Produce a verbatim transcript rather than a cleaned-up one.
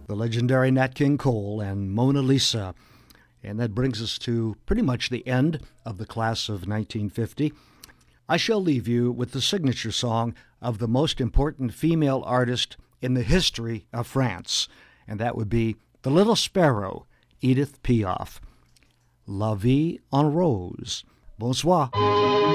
the legendary Nat King Cole and Mona Lisa. And that brings us to pretty much the end of the class of nineteen fifty. I shall leave you with the signature song of the most important female artist in the history of France, and that would be The Little Sparrow, Edith Piaf. La vie en rose. Bonsoir.